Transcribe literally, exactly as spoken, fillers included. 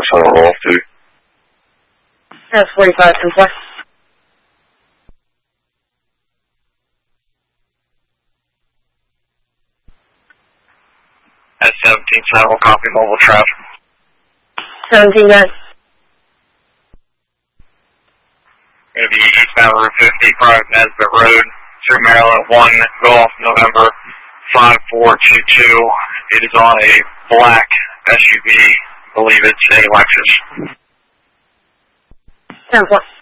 Fox on a roll off duty. That's forty-five, ten four. That's seventeen, seven, we'll copy mobile traffic. seventeen, guys. Going to be eastbound Route fifty, private Nesbitt Road, through Maryland, one Golf, November five four two two. It is on a black S U V, I believe it's a Lexus. ten four.